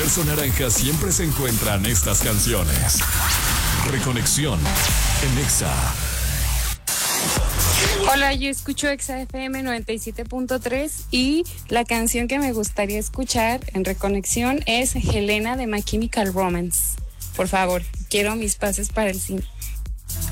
Universo Naranja siempre se encuentran estas canciones. Reconexión en Exa. Hola, yo escucho Exa FM 97.3 y la canción que me gustaría escuchar en Reconexión es Helena de My Chemical Romance. Por favor, quiero mis pases para el cine.